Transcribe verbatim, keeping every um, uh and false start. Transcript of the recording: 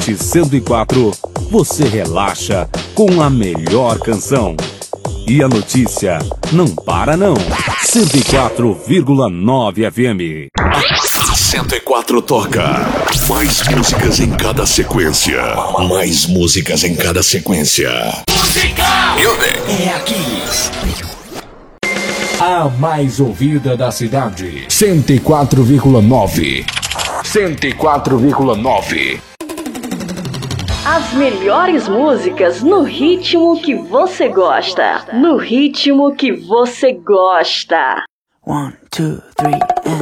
cento e quatro, você relaxa com a melhor canção. E a notícia não para não. cento e quatro vírgula nove F M. cento e quatro toca. Mais músicas em cada sequência. Mais músicas em cada sequência. Música! É aqui. A mais ouvida da cidade. cento e quatro vírgula nove. cento e quatro vírgula nove. As melhores músicas no ritmo que você gosta. No ritmo que você gosta. One, two, three, and...